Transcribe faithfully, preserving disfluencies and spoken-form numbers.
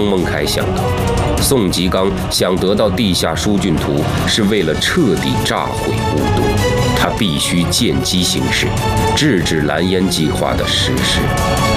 孟凯想到，宋吉刚想得到地下疏浚图，是为了彻底炸毁雾都，他必须见机行事，制止蓝烟计划的实施。